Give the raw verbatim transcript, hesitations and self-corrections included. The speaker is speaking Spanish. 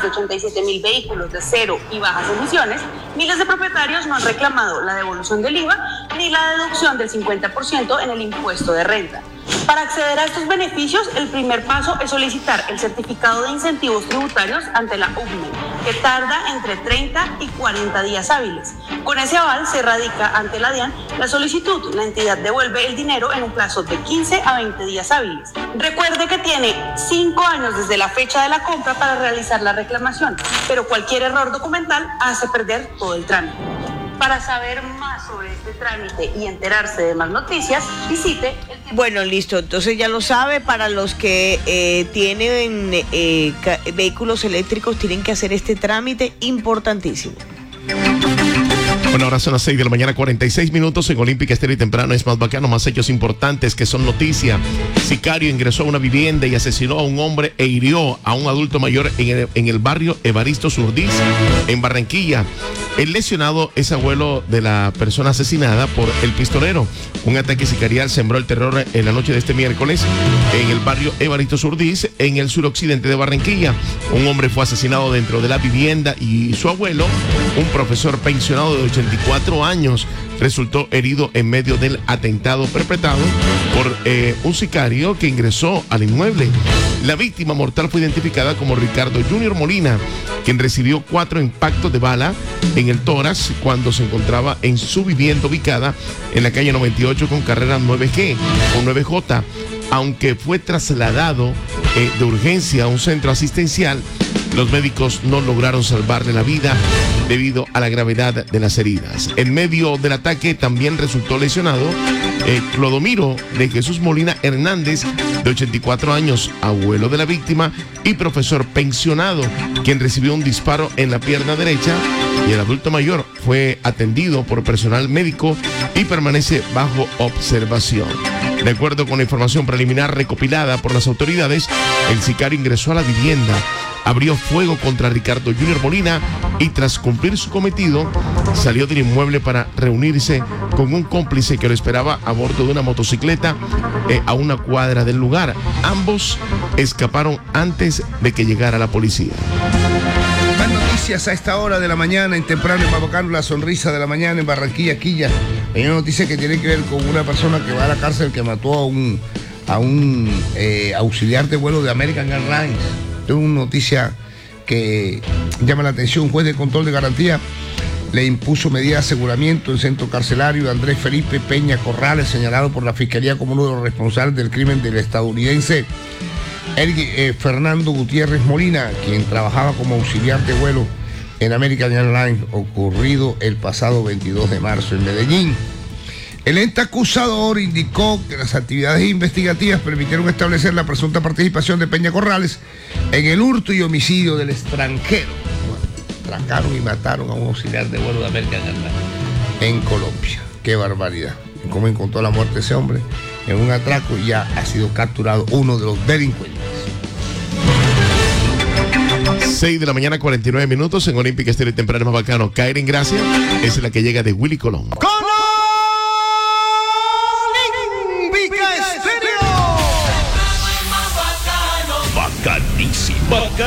de ochenta y siete mil vehículos de cero y bajas emisiones, miles de propietarios no han reclamado la devolución del I V A ni la deducción del cincuenta por ciento en el impuesto de renta. Para acceder a estos beneficios, el primer paso es solicitar el certificado de incentivos tributarios ante la U C M E, que tarda entre treinta y cuarenta días hábiles. Con ese aval se radica ante la DIAN la solicitud. La entidad devuelve el dinero en un plazo de quince a veinte días hábiles. Recuerde que tiene cinco años desde la fecha de la compra para realizar la reclamación, pero cualquier error documental hace perder todo el trámite. Para saber más sobre este trámite y enterarse de más noticias, visite el... Bueno, listo, entonces ya lo sabe, para los que eh, tienen eh, ca- vehículos eléctricos tienen que hacer este trámite importantísimo. Bueno, ahora son las seis de la mañana, cuarenta y seis minutos en Olímpica Estéreo y Temprano. Es más bacano, más hechos importantes que son noticia. Sicario ingresó a una vivienda y asesinó a un hombre e hirió a un adulto mayor en el, en el barrio Evaristo Surdís, en Barranquilla. El lesionado es abuelo de la persona asesinada por el pistolero. Un ataque sicarial sembró el terror en la noche de este miércoles en el barrio Evaristo Surdís, en el suroccidente de Barranquilla. Un hombre fue asesinado dentro de la vivienda y su abuelo, un profesor pensionado de ochenta y cuatro años, resultó herido en medio del atentado perpetrado por eh, un sicario que ingresó al inmueble. La víctima mortal fue identificada como Ricardo Junior Molina, quien recibió cuatro impactos de bala en el tórax cuando se encontraba en su vivienda ubicada en la calle noventa y ocho con carrera nueve G o nueve J. Aunque fue trasladado eh, de urgencia a un centro asistencial, los médicos no lograron salvarle la vida debido a la gravedad de las heridas. En medio del ataque también resultó lesionado eh, Clodomiro de Jesús Molina Hernández, de ochenta y cuatro años, abuelo de la víctima y profesor pensionado, quien recibió un disparo en la pierna derecha, y el adulto mayor fue atendido por personal médico y permanece bajo observación. De acuerdo con la información preliminar recopilada por las autoridades, el sicario ingresó a la vivienda, abrió fuego contra Ricardo Junior Molina y tras cumplir su cometido salió del inmueble para reunirse con un cómplice que lo esperaba a bordo de una motocicleta eh, a una cuadra del lugar. Ambos escaparon antes de que llegara la policía. Más noticias a esta hora de la mañana en Temprano y más bacano, la sonrisa de la mañana en Barranquilla, Quilla. Hay una noticia que tiene que ver con una persona que va a la cárcel que mató a un, a un eh, auxiliar de vuelo de American Airlines. Es una noticia que llama la atención. Un juez de control de garantía le impuso medida de aseguramiento en centro carcelario a Andrés Felipe Peña Corrales, señalado por la Fiscalía como uno de los responsables del crimen del estadounidense Eric, eh, Fernando Gutiérrez Molina, quien trabajaba como auxiliar de vuelo en American Airlines, ocurrido el pasado veintidós de marzo en Medellín. El ente acusador indicó que las actividades investigativas permitieron establecer la presunta participación de Peña Corrales en el hurto y homicidio del extranjero. Trancaron y mataron a un auxiliar de vuelo de American Airlines en Colombia. ¡Qué barbaridad! ¿Cómo encontró la muerte de ese hombre? En un atraco, y ya ha sido capturado uno de los delincuentes. seis de la mañana, cuarenta y nueve minutos en Olímpica Estéreo y Temprano más bacano. Caer en gracia es la que llega de Willy Colón. ¡Con